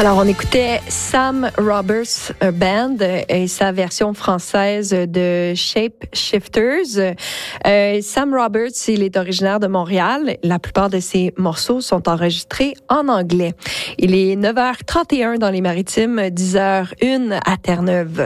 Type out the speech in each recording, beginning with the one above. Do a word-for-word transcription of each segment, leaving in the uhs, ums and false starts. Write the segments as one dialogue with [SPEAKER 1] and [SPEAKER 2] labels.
[SPEAKER 1] Alors, on écoutait Sam Roberts Band et sa version française de Shape Shifters. Euh, Sam Roberts, il est originaire de Montréal. La plupart de ses morceaux sont enregistrés en anglais. Il est neuf heures trente et un dans les Maritimes, dix heures une à Terre-Neuve.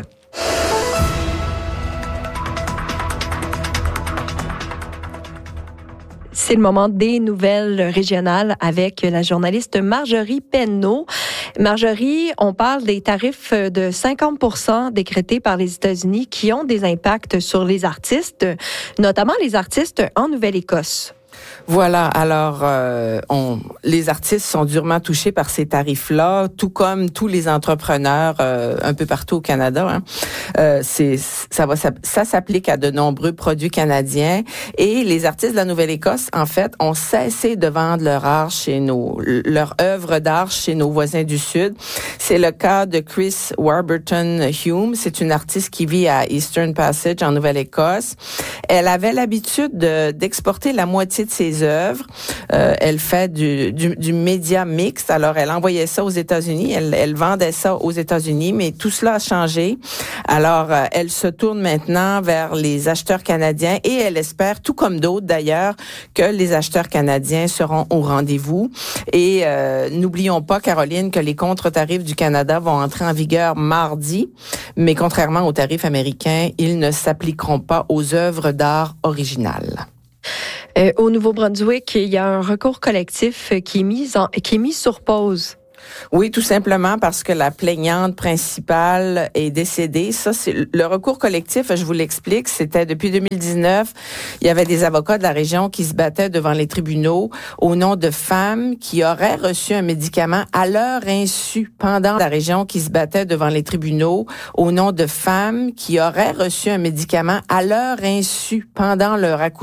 [SPEAKER 1] C'est le moment des nouvelles régionales avec la journaliste Marjorie Penneau. Marjorie, on parle des tarifs de cinquante pour cent décrétés par les États-Unis qui ont des impacts sur les artistes, notamment les artistes en Nouvelle-Écosse.
[SPEAKER 2] Voilà, alors euh, on, les artistes sont durement touchés par ces tarifs-là, tout comme tous les entrepreneurs euh, un peu partout au Canada. Hein. Euh, c'est ça va ça, ça s'applique à de nombreux produits canadiens et les artistes de la Nouvelle-Écosse en fait ont cessé de vendre leur art chez nos leur œuvre d'art chez nos voisins du Sud. C'est le cas de Chris Warburton Hume, c'est une artiste qui vit à Eastern Passage en Nouvelle-Écosse. Elle avait l'habitude de, d'exporter la moitié de ses œuvres. Euh, elle fait du, du, du média mixte. Alors, elle envoyait ça aux États-Unis. Elle, elle vendait ça aux États-Unis, mais tout cela a changé. Alors, euh, elle se tourne maintenant vers les acheteurs canadiens et elle espère, tout comme d'autres d'ailleurs, que les acheteurs canadiens seront au rendez-vous. Et euh, n'oublions pas, Caroline, que les contre-tarifs du Canada vont entrer en vigueur mardi, mais contrairement aux tarifs américains, ils ne s'appliqueront pas aux œuvres d'art originales.
[SPEAKER 1] Euh, au Nouveau-Brunswick, il y a un recours collectif qui est mis, en, qui est mis sur pause.
[SPEAKER 2] Oui, tout simplement parce que la plaignante principale est décédée. Ça, c'est le recours collectif, je vous l'explique, c'était depuis deux mille dix-neuf. Il y avait des avocats de la région qui se battaient devant les tribunaux au nom de femmes qui auraient reçu un médicament à leur insu pendant la région qui se battait devant les tribunaux au nom de femmes qui auraient reçu un médicament à leur insu pendant leur accouchement.